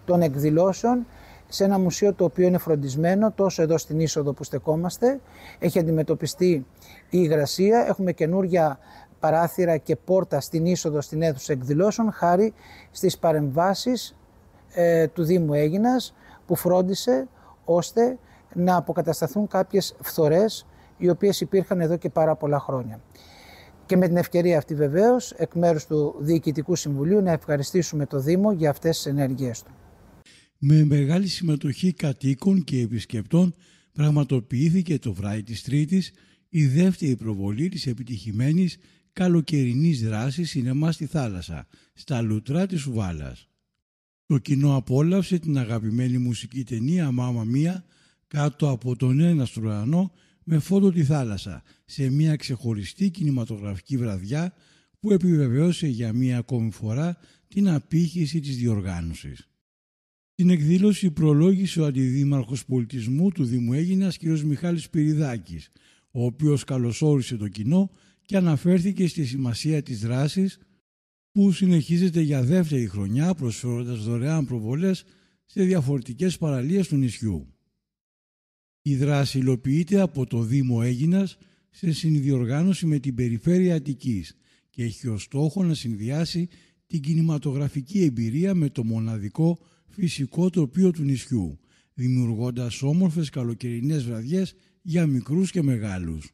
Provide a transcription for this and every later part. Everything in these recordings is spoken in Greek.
των εκδηλώσεων σε ένα μουσείο το οποίο είναι φροντισμένο τόσο εδώ στην είσοδο που στεκόμαστε. Έχει αντιμετωπιστεί η υγρασία, έχουμε καινούργια παράθυρα και πόρτα στην είσοδο στην αίθουσα εκδηλώσεων χάρη στις παρεμβάσεις του Δήμου Αίγινας που φρόντισε ώστε να αποκατασταθούν κάποιες φθορές οι οποίες υπήρχαν εδώ και πάρα πολλά χρόνια. Και με την ευκαιρία αυτή βεβαίως εκ μέρους του Διοικητικού Συμβουλίου να ευχαριστήσουμε το Δήμο για αυτές τις ενέργειές του. Με μεγάλη συμμετοχή κατοίκων και επισκεπτών πραγματοποιήθηκε το βράδυ της Τρίτης η δεύτερη προβολή της επιτυχημένης καλοκαιρινής δράσης σινεμά στη θάλασσα, στα Λουτρά της Σουβάλας. Το κοινό απόλαυσε την αγαπημένη μουσική ταινία «Μάμα Μία» κάτω από τον έναστρο ουρανό με φόντο τη θάλασσα, σε μια ξεχωριστή κινηματογραφική βραδιά που επιβεβαίωσε για μία ακόμη φορά την απήχηση της διοργάνωσης. Την εκδήλωση προλόγησε ο Αντιδήμαρχος Πολιτισμού του Δήμου Αίγινας κ. Μιχάλης Πυριδάκης, ο οποίος καλωσόρισε το κοινό και αναφέρθηκε στη σημασία της δράσης που συνεχίζεται για δεύτερη χρονιά προσφέροντας δωρεάν προβολές σε διαφορετικές παραλίες του νησιού. Η δράση υλοποιείται από το Δήμο Αίγινας σε συνδιοργάνωση με την Περιφέρεια Αττικής και έχει ως στόχο να συνδυάσει την κινηματογραφική εμπειρία με το μοναδικό φυσικό τοπίο του νησιού, δημιουργώντας όμορφες καλοκαιρινές βραδιές για μικρούς και μεγάλους.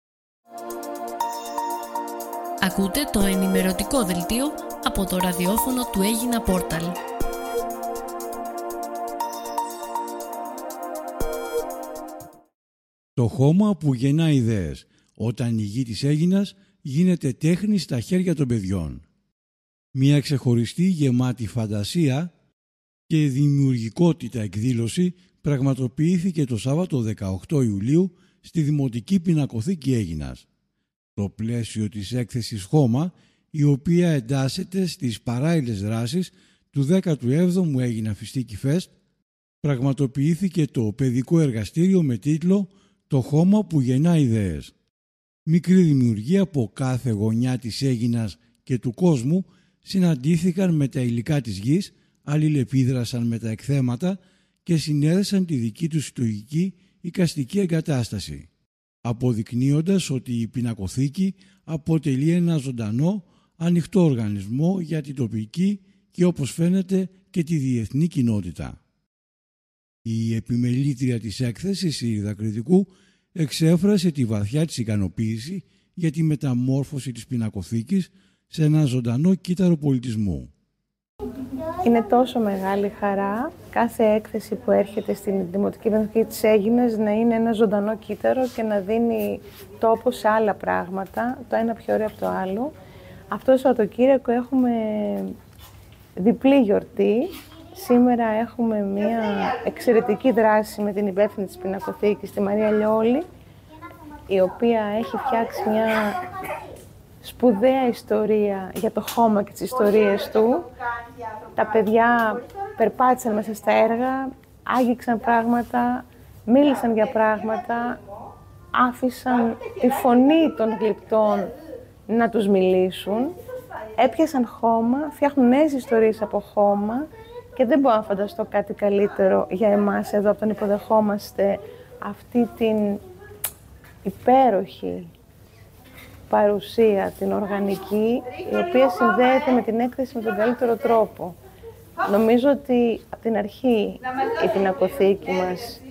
Ακούτε το ενημερωτικό δελτίο από το ραδιόφωνο του Αίγινα Πόρταλ. Το χώμα που γεννά ιδέες, όταν η γη της Αίγινας γίνεται τέχνη στα χέρια των παιδιών. Μια ξεχωριστή γεμάτη φαντασία και δημιουργικότητα εκδήλωση πραγματοποιήθηκε το Σάββατο 18 Ιουλίου στη Δημοτική Πινακοθήκη Αίγινας. Το πλαίσιο της έκθεσης Χώμα, η οποία εντάσσεται στις παράλληλες δράσεις του 17ου Αίγινα Φιστίκι Φεστ, πραγματοποιήθηκε το παιδικό εργαστήριο με τίτλο «Το χώμα που γεννά ιδέες». Μικροί δημιουργοί από κάθε γωνιά της Αίγινας και του κόσμου συναντήθηκαν με τα υλικά της γης, αλληλεπίδρασαν με τα εκθέματα και συνέδεσαν τη δική τους συλλογική εικαστική εγκατάσταση, αποδεικνύοντας ότι η πινακοθήκη αποτελεί ένα ζωντανό, ανοιχτό οργανισμό για την τοπική και όπως φαίνεται και τη διεθνή κοινότητα. Η επιμελήτρια της έκθεσης, η Ιδακριτικού, εξέφρασε τη βαθιά της ικανοποίηση για τη μεταμόρφωση της πινακοθήκης σε ένα ζωντανό κύτταρο πολιτισμού. Είναι τόσο μεγάλη χαρά κάθε έκθεση που έρχεται στην Δημοτική Πινακοθήκη της Αίγινας να είναι ένα ζωντανό κύτταρο και να δίνει τόπο σε άλλα πράγματα, το ένα πιο ωραίο από το άλλο. Αυτό το Σαββατοκύριακο έχουμε διπλή γιορτή. Σήμερα έχουμε μια εξαιρετική δράση με την υπεύθυνη της Πινακοθήκης, τη Μαρία Λιόλη, η οποία έχει φτιάξει μια σπουδαία ιστορία για το χώμα και τις ιστορίες του. Τα παιδιά περπάτησαν μέσα στα έργα, άγγιξαν πράγματα, μίλησαν για πράγματα, άφησαν τη φωνή των γλυπτών να τους μιλήσουν, έπιασαν χώμα, φτιάχνουν νέες ιστορίες από χώμα και δεν μπορώ να φανταστώ κάτι καλύτερο για εμάς εδώ από το να υποδεχόμαστε αυτή την υπέροχη παρουσία, την οργανική, η οποία συνδέεται με την έκθεση με τον καλύτερο τρόπο. Νομίζω ότι από την αρχή η πινακοθήκη μας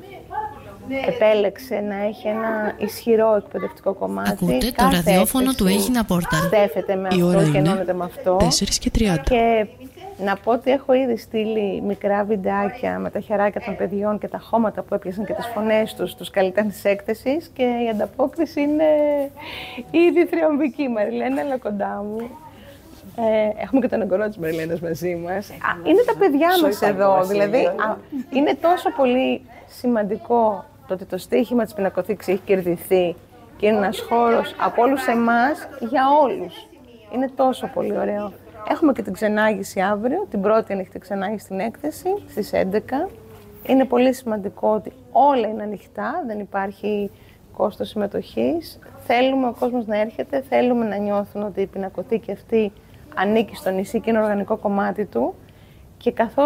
επέλεξε να έχει ένα ισχυρό εκπαιδευτικό κομμάτι. Ακούτε το ραδιόφωνο του Αίγινα Πόρταλ. Στέφεται με αυτό και ενώνεται με αυτό. 4:30. Και να πω ότι έχω ήδη στείλει μικρά βιντεάκια με τα χεράκια των παιδιών και τα χώματα που έπιασαν και τις φωνές τους στους καλλιτέχνες της έκθεσης και η ανταπόκριση είναι ήδη θριαμβική. Μαριλένα, έλα κοντά μου. Έχουμε και τον εγγονό της Μαριλένας μαζί μας. Είναι τα παιδιά μας εδώ, δηλαδή είναι τόσο πολύ σημαντικό το ότι το στοίχημα της Πινακοθήκης έχει κερδιθεί και είναι ένας χώρος από όλους εμάς για όλους. Είναι τόσο πολύ ωραίο. Έχουμε και την ξενάγηση αύριο, την πρώτη ανοιχτή ξενάγηση στην έκθεση, στις 11. Είναι πολύ σημαντικό ότι όλα είναι ανοιχτά, δεν υπάρχει κόστος συμμετοχής. Θέλουμε ο κόσμος να έρχεται, θέλουμε να νιώθουν ότι η πινακοθήκη αυτή ανήκει στο νησί και είναι οργανικό κομμάτι του. Και καθώς